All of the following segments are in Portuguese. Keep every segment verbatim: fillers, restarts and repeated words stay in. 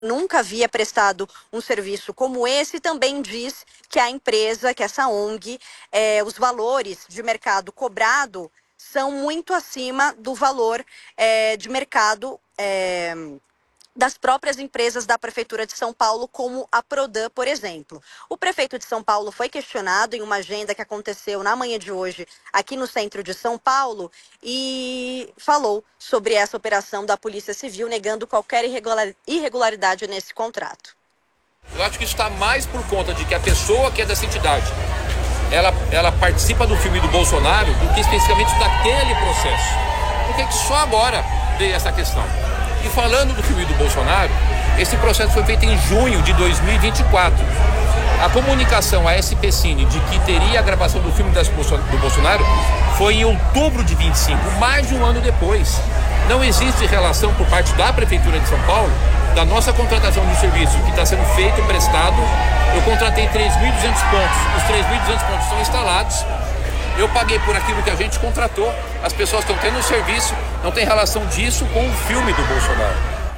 nunca havia prestado um serviço como esse, e também diz que a empresa, que essa O N G, é, os valores de mercado cobrado são muito acima do valor é, de mercado é, das próprias empresas da Prefeitura de São Paulo, como a Prodan, por exemplo. O prefeito de São Paulo foi questionado em uma agenda que aconteceu na manhã de hoje aqui no centro de São Paulo e falou sobre essa operação da Polícia Civil, negando qualquer irregularidade nesse contrato. Eu acho que isso está mais por conta de que a pessoa que é dessa entidade, ela, ela participa do filme do Bolsonaro do que especificamente daquele processo. Porque que só agora veio essa questão. E falando do filme do Bolsonaro, esse processo foi feito em junho de dois mil e vinte e quatro. A comunicação à S P Cine de que teria a gravação do filme do Bolsonaro foi em outubro de vinte e cinco, mais de um ano depois. Não existe relação por parte da Prefeitura de São Paulo, da nossa contratação de serviço que está sendo feito e prestado. Eu contratei três mil e duzentos pontos, os três mil e duzentos pontos estão instalados. Eu paguei por aquilo que a gente contratou, as pessoas estão tendo o serviço, não tem relação disso com o filme do Bolsonaro.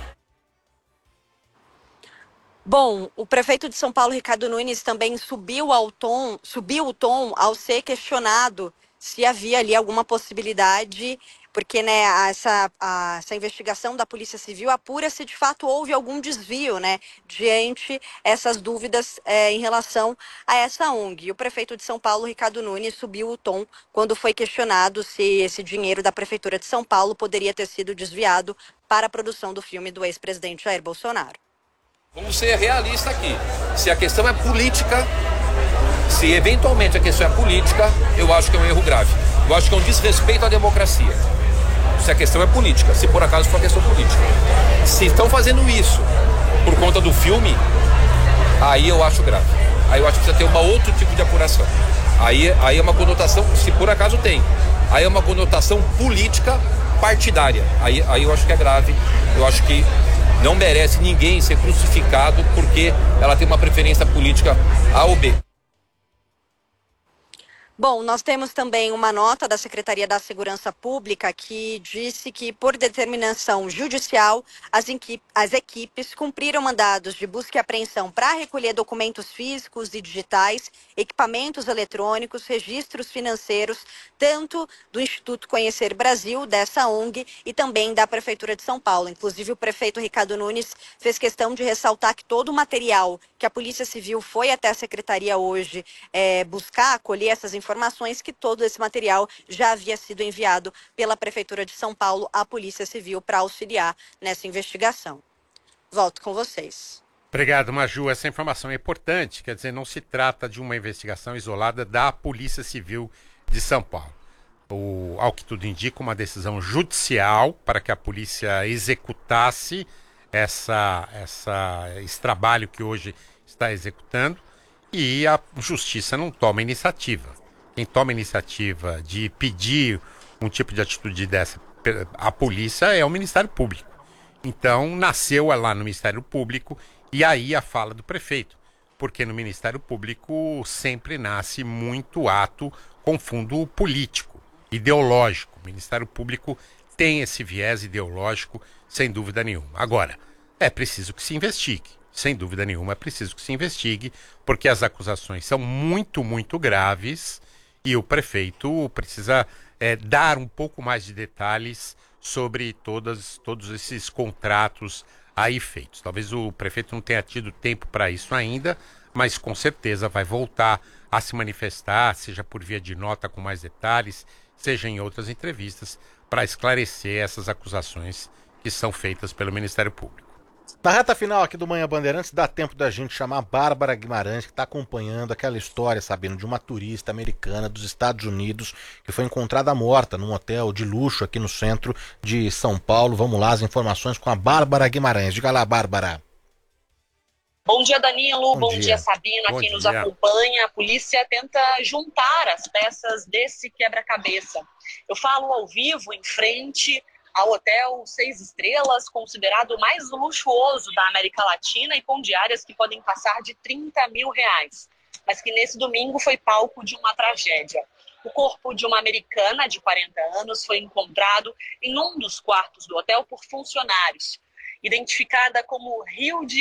Bom, o prefeito de São Paulo, Ricardo Nunes, também subiu ao tom, subiu o tom ao ser questionado se havia ali alguma possibilidade, porque né, essa, a, essa investigação da Polícia Civil apura se de fato houve algum desvio, né, diante essas dúvidas é, em relação a essa O N G. E o prefeito de São Paulo, Ricardo Nunes, subiu o tom quando foi questionado se esse dinheiro da Prefeitura de São Paulo poderia ter sido desviado para a produção do filme do ex-presidente Jair Bolsonaro. Vamos ser realistas aqui. Se a questão é política, se eventualmente a questão é política, eu acho que é um erro grave. Eu acho que é um desrespeito à democracia. Se a questão é política, se por acaso for uma questão política. Se estão fazendo isso por conta do filme, aí eu acho grave. Aí eu acho que precisa ter uma outro tipo de apuração. Aí, aí é uma conotação, se por acaso tem, aí é uma conotação política partidária. Aí, aí eu acho que é grave. Eu acho que não merece ninguém ser crucificado porque ela tem uma preferência política A ou B. Bom, nós temos também uma nota da Secretaria da Segurança Pública que disse que, por determinação judicial, as, as equipes cumpriram mandados de busca e apreensão para recolher documentos físicos e digitais, equipamentos eletrônicos, registros financeiros, tanto do Instituto Conhecer Brasil, dessa O N G, e também da Prefeitura de São Paulo. Inclusive, o prefeito Ricardo Nunes fez questão de ressaltar que todo o material que a Polícia Civil foi até a Secretaria hoje é, buscar, colher essas informações, informações que todo esse material já havia sido enviado pela Prefeitura de São Paulo à Polícia Civil para auxiliar nessa investigação. Volto com vocês. Obrigado, Maju. Essa informação é importante, quer dizer, não se trata de uma investigação isolada da Polícia Civil de São Paulo. O, ao que tudo indica, uma decisão judicial para que a polícia executasse essa, essa, esse trabalho que hoje está executando, e a justiça não toma iniciativa. Quem toma iniciativa de pedir um tipo de atitude dessa à polícia é o Ministério Público. Então, nasceu lá no Ministério Público, e aí a fala do prefeito, porque no Ministério Público sempre nasce muito ato com fundo político, ideológico. O Ministério Público tem esse viés ideológico, sem dúvida nenhuma. Agora, é preciso que se investigue. Sem dúvida nenhuma, é preciso que se investigue, porque as acusações são muito, muito graves, e o prefeito precisa é, dar um pouco mais de detalhes sobre todas, todos esses contratos aí feitos. Talvez o prefeito não tenha tido tempo para isso ainda, mas com certeza vai voltar a se manifestar, seja por via de nota com mais detalhes, seja em outras entrevistas, para esclarecer essas acusações que são feitas pelo Ministério Público. Na reta final aqui do Manhã Bandeirantes, dá tempo da gente chamar a Bárbara Guimarães, que está acompanhando aquela história, sabendo, de uma turista americana dos Estados Unidos que foi encontrada morta num hotel de luxo aqui no centro de São Paulo. Vamos lá, as informações com a Bárbara Guimarães. Diga lá, Bárbara. Bom dia, Danilo. Bom, Bom dia, dia Sabino. Bom Quem dia. nos acompanha, a polícia tenta juntar as peças desse quebra-cabeça. Eu falo ao vivo, em frente ao hotel seis estrelas, considerado o mais luxuoso da América Latina e com diárias que podem passar de trinta mil reais, mas que nesse domingo foi palco de uma tragédia. O corpo de uma americana de quarenta anos foi encontrado em um dos quartos do hotel por funcionários. identificada como Rio de